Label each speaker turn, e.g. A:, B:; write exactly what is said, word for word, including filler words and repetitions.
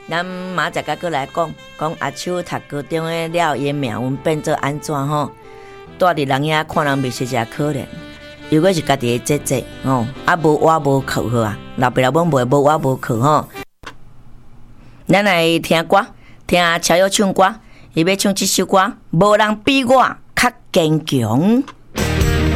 A: 咱明仔载过来讲，讲阿秋读高中的了，伊命运变做安怎吼？住伫人遐看人袂实诚可怜，如果是家己的姐姐吼，啊无我无靠好啊，老爸老母袂无我无靠吼。咱来听歌，听乔友唱歌，伊要唱即首歌，无人比我较坚强。